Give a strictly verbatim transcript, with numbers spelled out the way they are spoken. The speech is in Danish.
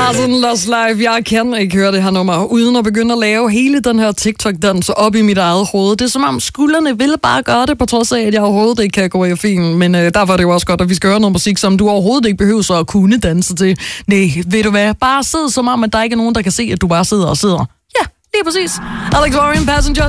Larsen Lost Life, jeg kan ikke høre det her nummer, uden at begynde at lave hele den her TikTok-dans op i mit eget hoved. Det er som om skuldrene ville bare gøre det, på trods af, at jeg overhovedet ikke kan gå i fin. Men øh, derfor er det jo også godt, at vi skal høre noget musik, som du overhovedet ikke behøver så at kunne danse til. Nej, ved du hvad? Bare sid som om, at der ikke er nogen, der kan se, at du bare sidder og sidder. Ja, lige præcis. Alex Warren, Passenger.